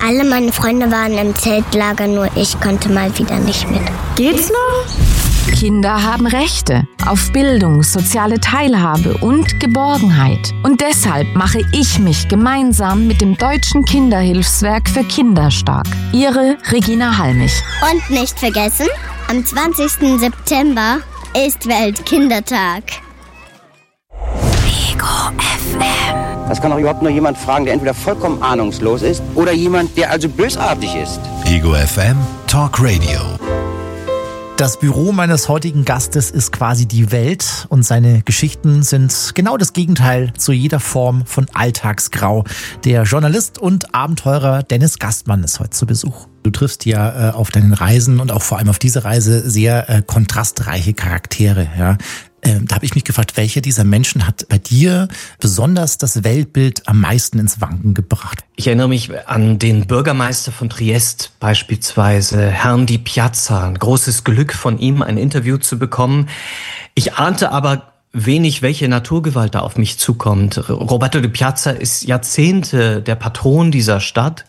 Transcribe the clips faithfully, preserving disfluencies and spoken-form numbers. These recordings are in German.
Alle meine Freunde waren im Zeltlager, nur ich konnte mal wieder nicht mit. Geht's noch? Kinder haben Rechte auf Bildung, soziale Teilhabe und Geborgenheit. Und deshalb mache ich mich gemeinsam mit dem Deutschen Kinderhilfswerk für Kinder stark. Ihre Regina Halmich. Und nicht vergessen, am zwanzigsten September ist Weltkindertag. Ego F M. Das kann doch überhaupt nur jemand fragen, der entweder vollkommen ahnungslos ist oder jemand, der also bösartig ist. Ego F M Talk Radio. Das Büro meines heutigen Gastes ist quasi die Welt und seine Geschichten sind genau das Gegenteil zu jeder Form von Alltagsgrau. Der Journalist und Abenteurer Dennis Gastmann ist heute zu Besuch. Du triffst ja äh, auf deinen Reisen und auch vor allem auf dieser Reise sehr äh, kontrastreiche Charaktere. Ja. Ähm, da habe ich mich gefragt, welcher dieser Menschen hat bei dir besonders das Weltbild am meisten ins Wanken gebracht? Ich erinnere mich an den Bürgermeister von Triest beispielsweise, Herrn Di Piazza. Ein großes Glück von ihm, ein Interview zu bekommen. Ich ahnte aber wenig, welche Naturgewalt da auf mich zukommt. Roberto Di Piazza ist Jahrzehnte der Patron dieser Stadt.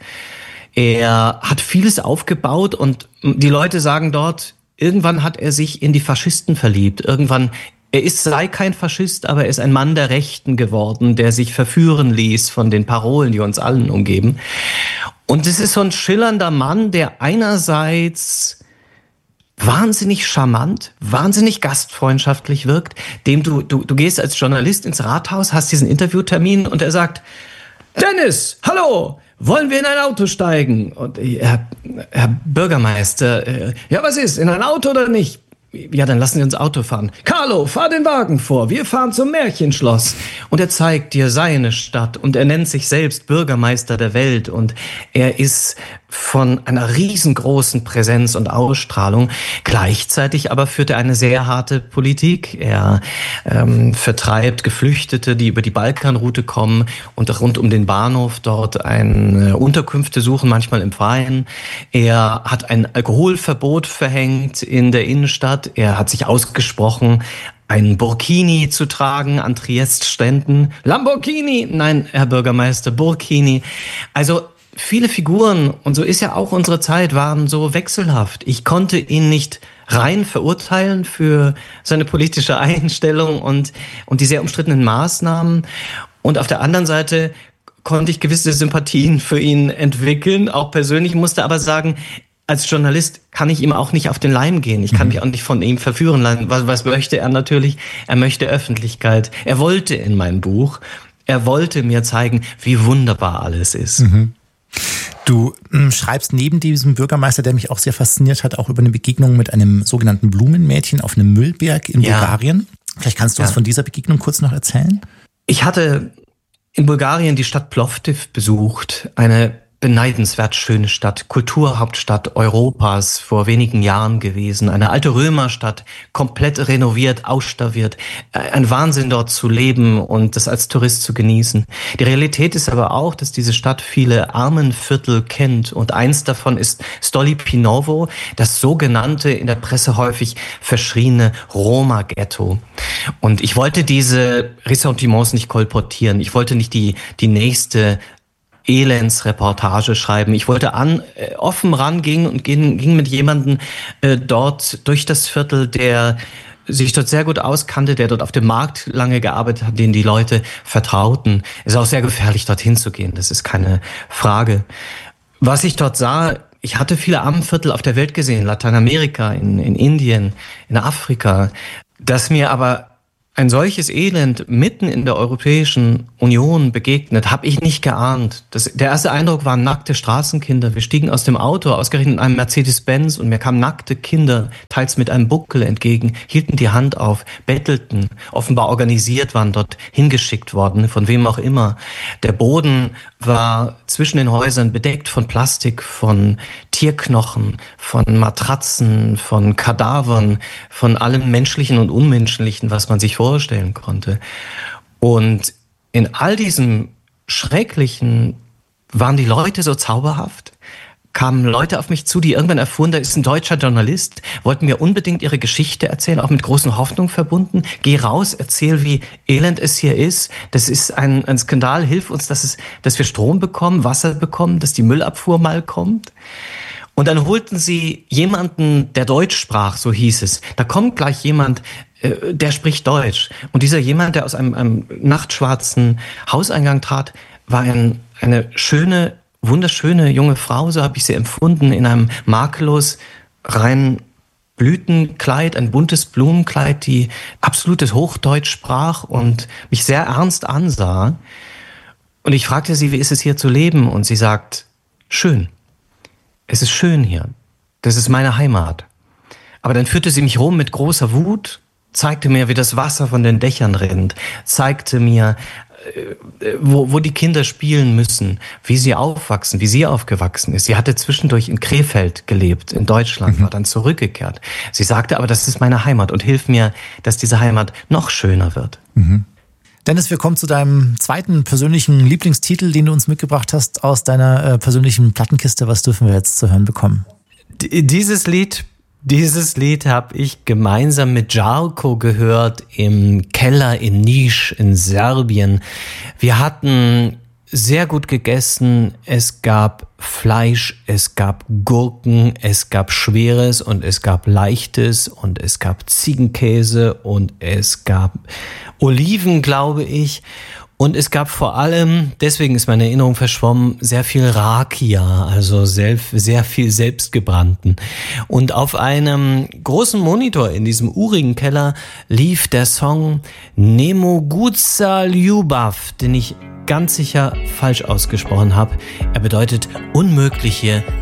Er hat vieles aufgebaut und die Leute sagen dort, irgendwann hat er sich in die Faschisten verliebt. Irgendwann, er ist, sei kein Faschist, aber er ist ein Mann der Rechten geworden, der sich verführen ließ von den Parolen, die uns allen umgeben. Und es ist so ein schillernder Mann, der einerseits wahnsinnig charmant, wahnsinnig gastfreundschaftlich wirkt, dem du, du, du gehst als Journalist ins Rathaus, hast diesen Interviewtermin und er sagt, Dennis, hallo! Wollen wir in ein Auto steigen? Und Herr, Herr Bürgermeister, äh, ja, was ist? In ein Auto oder nicht? Ja, dann lassen Sie uns Auto fahren. Carlo, fahr den Wagen vor. Wir fahren zum Märchenschloss. Und er zeigt dir seine Stadt. Und er nennt sich selbst Bürgermeister der Welt. Und er ist von einer riesengroßen Präsenz und Ausstrahlung. Gleichzeitig aber führt er eine sehr harte Politik. Er ähm, vertreibt Geflüchtete, die über die Balkanroute kommen und rund um den Bahnhof dort eine Unterkünfte suchen, manchmal im Freien. Er hat ein Alkoholverbot verhängt in der Innenstadt. Er hat sich ausgesprochen, einen Burkini zu tragen an Triest-Ständen. Lamborghini! Nein, Herr Bürgermeister, Burkini. Also viele Figuren, und so ist ja auch unsere Zeit, waren so wechselhaft. Ich konnte ihn nicht rein verurteilen für seine politische Einstellung und, und die sehr umstrittenen Maßnahmen. Und auf der anderen Seite konnte ich gewisse Sympathien für ihn entwickeln, auch persönlich, musste aber sagen, als Journalist kann ich ihm auch nicht auf den Leim gehen. Ich kann mich auch nicht von ihm verführen lassen. Was, was möchte er natürlich? Er möchte Öffentlichkeit. Er wollte in mein Buch, er wollte mir zeigen, wie wunderbar alles ist. Mhm. Du mh, schreibst neben diesem Bürgermeister, der mich auch sehr fasziniert hat, auch über eine Begegnung mit einem sogenannten Blumenmädchen auf einem Müllberg in ja. Bulgarien. Vielleicht kannst du ja. was von dieser Begegnung kurz noch erzählen? Ich hatte in Bulgarien die Stadt Plovdiv besucht, eine beneidenswert schöne Stadt, Kulturhauptstadt Europas, vor wenigen Jahren gewesen. Eine alte Römerstadt, komplett renoviert, ausstaffiert. Ein Wahnsinn, dort zu leben und das als Tourist zu genießen. Die Realität ist aber auch, dass diese Stadt viele Armenviertel kennt. Und eins davon ist Stolypinovo, das sogenannte, in der Presse häufig verschriene Roma-Ghetto. Und ich wollte diese Ressentiments nicht kolportieren. Ich wollte nicht die, die nächste Elendsreportage schreiben. Ich wollte an, äh, offen rangehen und ging, ging mit jemandem äh, dort durch das Viertel, der sich dort sehr gut auskannte, der dort auf dem Markt lange gearbeitet hat, den die Leute vertrauten. Es ist auch sehr gefährlich, dorthin zu gehen. Das ist keine Frage. Was ich dort sah, ich hatte viele Armenviertel auf der Welt gesehen, Lateinamerika, in, in Indien, in Afrika, dass mir aber ein solches Elend mitten in der Europäischen Union begegnet, habe ich nicht geahnt. Das, der erste Eindruck waren nackte Straßenkinder. Wir stiegen aus dem Auto, ausgerechnet in einem Mercedes-Benz, und mir kamen nackte Kinder, teils mit einem Buckel entgegen, hielten die Hand auf, bettelten, offenbar organisiert, waren dort hingeschickt worden, von wem auch immer. Der Boden war zwischen den Häusern bedeckt von Plastik, von Tierknochen, von Matratzen, von Kadavern, von allem Menschlichen und Unmenschlichen, was man sich vorstellen konnte. Und in all diesem Schrecklichen waren die Leute so zauberhaft. kamen Leute auf mich zu, die irgendwann erfuhren, da ist ein deutscher Journalist, wollten mir unbedingt ihre Geschichte erzählen, auch mit großen Hoffnungen verbunden. Geh raus, erzähl, wie elend es hier ist. Das ist ein, ein Skandal, hilf uns, dass, es, dass wir Strom bekommen, Wasser bekommen, dass die Müllabfuhr mal kommt. Und dann holten sie jemanden, der Deutsch sprach, so hieß es. Da kommt gleich jemand, äh, der spricht Deutsch. Und dieser jemand, der aus einem, einem nachtschwarzen Hauseingang trat, war ein, eine schöne, wunderschöne junge Frau, so habe ich sie empfunden, in einem makellos reinen Blütenkleid, ein buntes Blumenkleid, die absolutes Hochdeutsch sprach und mich sehr ernst ansah. Und ich fragte sie, wie ist es hier zu leben? Und sie sagt, schön. Es ist schön hier. Das ist meine Heimat. Aber dann führte sie mich rum mit großer Wut, zeigte mir, wie das Wasser von den Dächern rinnt, zeigte mir, Wo, wo die Kinder spielen müssen, wie sie aufwachsen, wie sie aufgewachsen ist. Sie hatte zwischendurch in Krefeld gelebt, in Deutschland, mhm. war dann zurückgekehrt. Sie sagte aber, das ist meine Heimat und hilf mir, dass diese Heimat noch schöner wird. Mhm. Dennis, wir kommen zu deinem zweiten persönlichen Lieblingstitel, den du uns mitgebracht hast aus deiner äh, persönlichen Plattenkiste. Was dürfen wir jetzt zu hören bekommen? D- dieses Lied Dieses Lied habe ich gemeinsam mit Jarko gehört im Keller in Niš in Serbien. Wir hatten sehr gut gegessen. Es gab Fleisch, es gab Gurken, es gab Schweres und es gab Leichtes und es gab Ziegenkäse und es gab Oliven, glaube ich. Und es gab vor allem, deswegen ist meine Erinnerung verschwommen, sehr viel Rakia, also sehr, sehr viel selbstgebrannten. Und auf einem großen Monitor in diesem urigen Keller lief der Song Nemoguza Ljubav, den ich ganz sicher falsch ausgesprochen habe. Er bedeutet unmögliche